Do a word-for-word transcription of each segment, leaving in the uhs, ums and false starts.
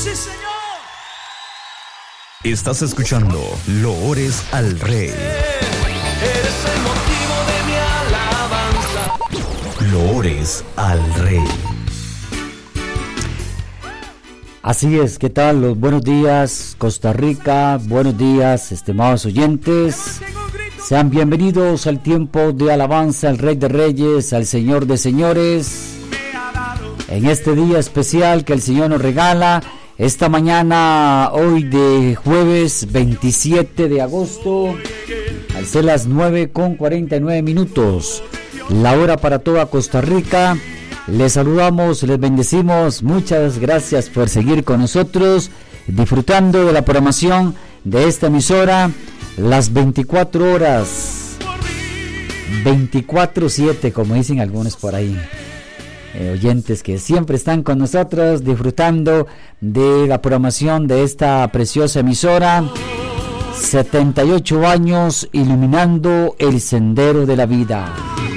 Sí, Señor. Estás escuchando Loores al Rey. Eres el motivo de mi alabanza. Loores al Rey. Así es, ¿qué tal? Los buenos días, Costa Rica, buenos días, estimados oyentes. Sean bienvenidos al tiempo de alabanza al Rey de Reyes, al Señor de Señores. En este día especial que el Señor nos regala, esta mañana, hoy de jueves veintisiete de agosto, al ser las nueve con cuarenta y nueve minutos, la hora para toda Costa Rica. Les saludamos, les bendecimos, muchas gracias por seguir con nosotros, disfrutando de la programación de esta emisora, las veinticuatro horas, veinticuatro siete, como dicen algunos por ahí, eh, oyentes que siempre están con nosotros, disfrutando de la programación de esta preciosa emisora, setenta y ocho años iluminando el sendero de la vida.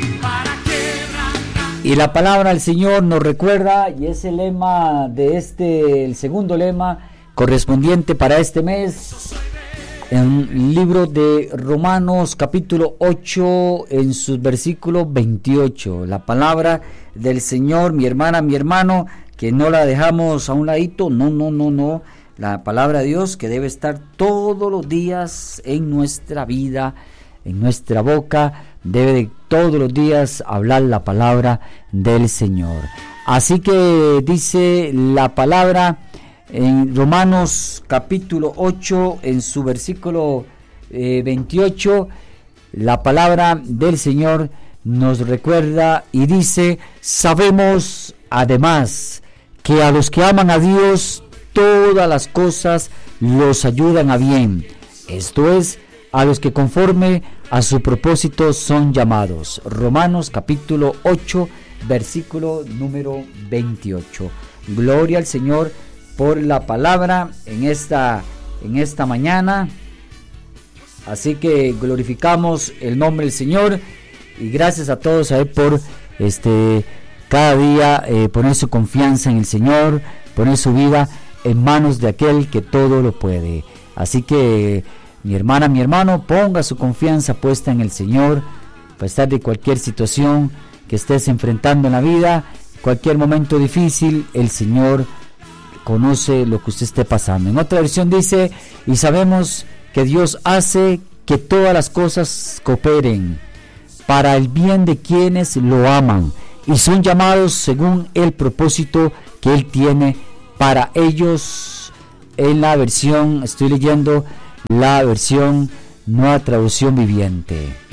Y la palabra del Señor nos recuerda, y es el lema de este, el segundo lema correspondiente para este mes, en el libro de Romanos capítulo ocho, en su versículo veintiocho. La palabra del Señor, mi hermana, mi hermano, que no la dejamos a un ladito, no, no, no, no. La palabra de Dios que debe estar todos los días en nuestra vida, en nuestra boca, debe de todos los días hablar la palabra del Señor. Así que dice la palabra en Romanos capítulo ocho, en su versículo eh, veintiocho, la palabra del Señor nos recuerda y dice: sabemos además que a los que aman a Dios todas las cosas los ayudan a bien, esto es, a los que conforme a su propósito son llamados. Romanos capítulo ocho, versículo número veintiocho. Gloria al Señor por la palabra en esta, en esta mañana. Así que glorificamos el nombre del Señor y gracias a todos a él por este cada día eh, poner su confianza en el Señor, poner su vida en manos de aquel que todo lo puede. Así que mi hermana, mi hermano, ponga su confianza puesta en el Señor, a pesar de cualquier situación que estés enfrentando en la vida, cualquier momento difícil, el Señor conoce lo que usted esté pasando. En otra versión dice: y sabemos que Dios hace que todas las cosas cooperen para el bien de quienes lo aman y son llamados según el propósito que Él tiene para ellos. En la versión, estoy leyendo la versión Nueva Traducción Viviente.